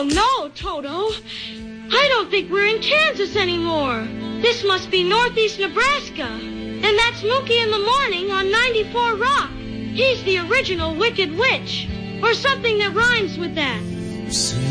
Oh, no, Toto. I don't think we're in Kansas anymore. This must be northeast Nebraska. And that's Mookie in the Morning on 94 Rock. He's the original Wicked Witch. Or something that rhymes with that.